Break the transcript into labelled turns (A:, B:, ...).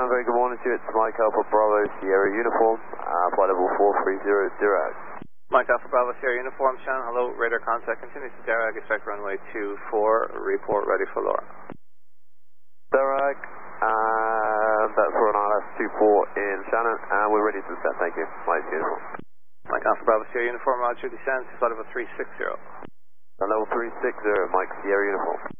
A: very good morning to you. It's Mike Alpha Bravo Sierra Uniform, flight level 4300.
B: Mike Alpha Bravo Sierra Uniform, Shannon, hello, radar contact continues to Darag, expect runway 24, report ready for LORA.
A: Darag, that's for an RS24 in Shannon, and we're ready to set, thank you. Mike Uniform.
B: Mike Alpha Bravo Sierra Uniform, Roger, descend to flight level 360.
A: Level 360, Mike Sierra Uniform.